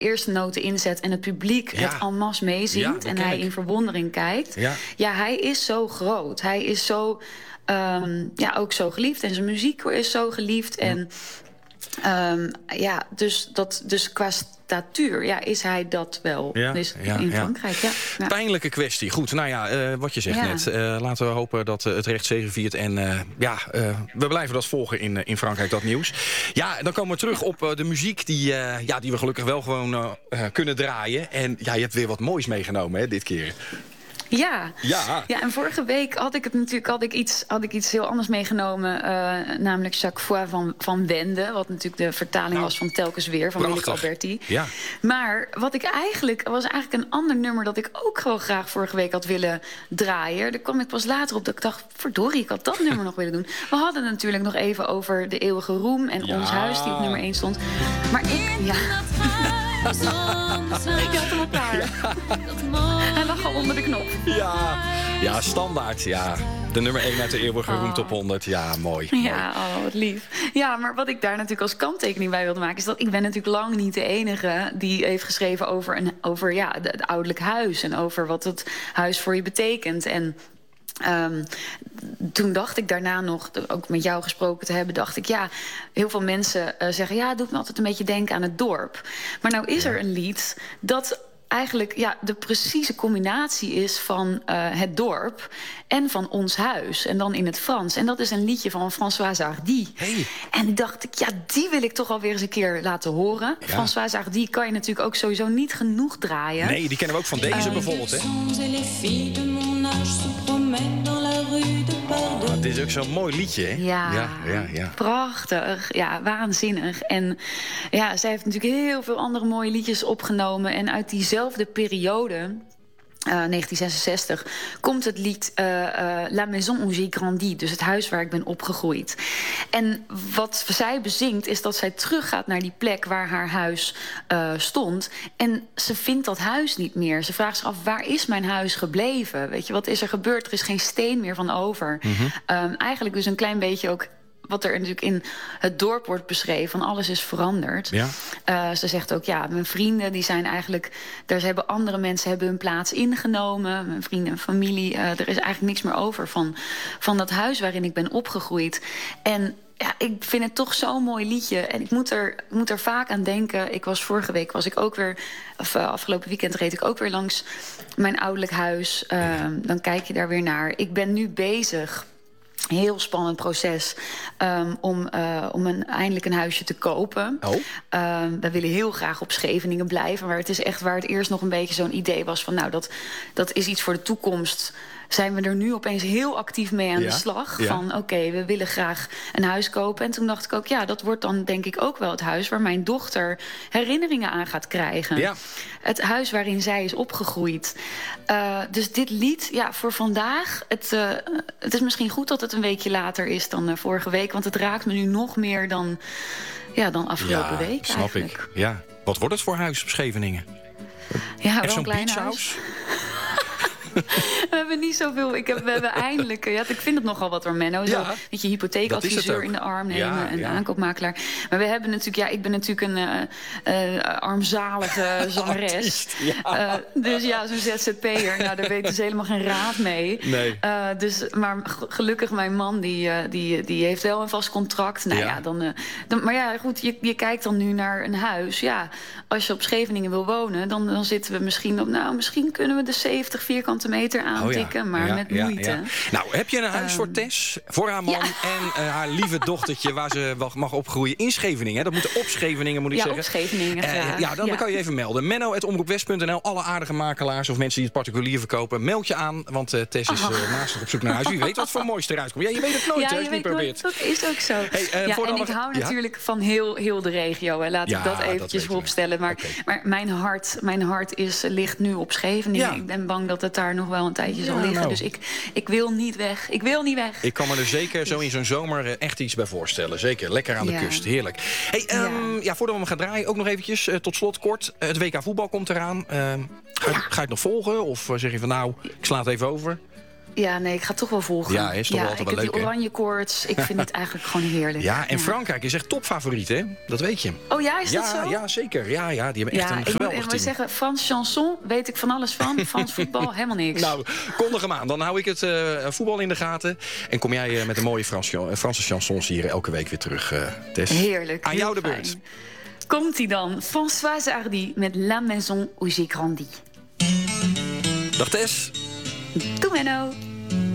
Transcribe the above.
eerste noten inzet en het publiek het en masse meezingt... en hij in verwondering kijkt. Ja, hij is zo groot. Hij is zo, ook zo geliefd. En zijn muziek is zo geliefd. En dus qua statuur is hij dat wel. Dus in Frankrijk, Pijnlijke kwestie. Goed, nou ja, wat je zegt net. Laten we hopen dat het recht zegeviert. En we blijven dat volgen in Frankrijk, dat nieuws. Ja, dan komen we terug op de muziek die we gelukkig wel gewoon kunnen draaien. En je hebt weer wat moois meegenomen, hè, dit keer. Ja, en vorige week had ik iets heel anders meegenomen. Namelijk Chaque fois van Wende. Wat natuurlijk de vertaling was van Telkens Weer van Willeke Alberti. Ja. Maar was eigenlijk een ander nummer dat ik ook gewoon graag vorige week had willen draaien. Daar kwam ik pas later op dat ik dacht, verdorie, ik had dat nummer nog willen doen. We hadden het natuurlijk nog even over de eeuwige roem en Ons Huis, die op nummer 1 stond. Maar je had hem op elkaar. Hij lag al onder de knop. Ja, standaard, De nummer 1 uit de eeuwige roem top 100. Ja, mooi. Ja, wat lief. Ja, maar wat ik daar natuurlijk als kanttekening bij wilde maken... is dat ik ben natuurlijk lang niet de enige die heeft geschreven over het ouderlijk huis... en over wat het huis voor je betekent. En toen dacht ik daarna nog, ook met jou gesproken te hebben... dacht ik, heel veel mensen zeggen... het doet me altijd een beetje denken aan het dorp. Maar nou is er een lied dat eigenlijk de precieze combinatie is van het dorp en van Ons Huis. En dan in het Frans. En dat is een liedje van Françoise Hardy. Hey. En die dacht ik, die wil ik toch alweer eens een keer laten horen. Ja. Françoise Hardy kan je natuurlijk ook sowieso niet genoeg draaien. Nee, die kennen we ook van deze bijvoorbeeld, hè? Dit is ook zo'n mooi liedje, hè? Ja. Prachtig. Ja, waanzinnig. En zij heeft natuurlijk heel veel andere mooie liedjes opgenomen. En uit diezelfde periode... 1966, komt het lied La Maison où j'ai grandi. Dus het huis waar ik ben opgegroeid. En wat zij bezingt is dat zij teruggaat naar die plek waar haar huis stond. En ze vindt dat huis niet meer. Ze vraagt zich af, waar is mijn huis gebleven? Weet je, wat is er gebeurd? Er is geen steen meer van over. Mm-hmm. Eigenlijk dus een klein beetje ook... wat er natuurlijk in het dorp wordt beschreven, van alles is veranderd. Ja. Ze zegt ook, mijn vrienden, die zijn eigenlijk... andere mensen hebben hun plaats ingenomen. Mijn vrienden en familie. Er is eigenlijk niks meer over van dat huis waarin ik ben opgegroeid. En ik vind het toch zo'n mooi liedje. En ik moet er vaak aan denken. Vorige week was ik ook weer... afgelopen weekend reed ik ook weer langs mijn ouderlijk huis. Dan kijk je daar weer naar. Ik ben nu bezig... Heel spannend proces om eindelijk een huisje te kopen. We willen heel graag op Scheveningen blijven. Maar het is echt waar het eerst nog een beetje zo'n idee was van... dat is iets voor de toekomst. Zijn we er nu opeens heel actief mee aan de slag. Ja. Van oké, we willen graag een huis kopen. En toen dacht ik ook, dat wordt dan denk ik ook wel het huis... waar mijn dochter herinneringen aan gaat krijgen. Ja. Het huis waarin zij is opgegroeid. Dus dit lied, voor vandaag... Het is misschien goed dat het een weekje later is dan vorige week... want het raakt me nu nog meer dan afgelopen week snap eigenlijk. Ik. Ja. Wat wordt het voor huis op Scheveningen? Ja, echt zo'n klein huis. We hebben niet zoveel. We hebben eindelijk... ik vind het nogal wat, hoor, Menno. Zo, met je hypotheekadviseur in de arm nemen. Een aankoopmakelaar. Maar we hebben natuurlijk... ik ben natuurlijk een armzalige zangeres. Dus zo'n ZZP'er. Daar weten ze helemaal geen raad mee. Nee. Maar gelukkig mijn man, die heeft wel een vast contract. Maar goed, je kijkt dan nu naar een huis. Ja, als je op Scheveningen wil wonen... dan zitten we misschien op... misschien kunnen we de 70 vierkante meter aantikken, maar met moeite. Ja. Nou, heb je een huis voor Tess, voor haar man en haar lieve dochtertje... waar ze mag opgroeien in Scheveningen? Dat moet op Scheveningen, moet ik zeggen. Ja, op Scheveningen, graag. Dan kan je even melden. Menno@omroepwest.nl. Alle aardige makelaars of mensen die het particulier verkopen... meld je aan, want Tess is naast op zoek naar huis. Wie weet wat voor moois eruit komt. Ja, je weet het nooit, als je niet probeert. Dat is ook zo. En ik hou natuurlijk van heel de regio. Hè. Laat ik dat eventjes vooropstellen. Maar mijn hart ligt nu op Scheveningen. Ja. Ik ben bang dat het daar nog wel een tijdje zal liggen. Dus ik wil niet weg. Ik kan me er zeker zo in zo'n zomer echt iets bij voorstellen. Zeker, lekker aan de kust. Heerlijk. Voordat we hem gaan draaien, ook nog eventjes tot slot kort. Het WK voetbal komt eraan. Ga je het nog volgen? Of zeg je van ik sla het even over? Ja, nee, ik ga het toch wel volgen. Ja, is toch wel altijd wel leuk, hè? Die oranje koorts, ik vind het eigenlijk gewoon heerlijk. Ja, en Frankrijk is echt topfavoriet, hè? Dat weet je. Oh ja, is dat zo? Ja, zeker. Ja, die hebben echt een geweldig team. Ik moet zeggen, Frans chanson, weet ik van alles van. Frans voetbal, helemaal niks. Nou, kondig hem aan. Dan hou ik het voetbal in de gaten. En kom jij met de mooie Franse chansons hier elke week weer terug, Tess. Heerlijk. Aan jou de beurt. Komt-ie dan. Françoise Hardy met La Maison où j'ai grandi. Dag Tess. Doe Menno.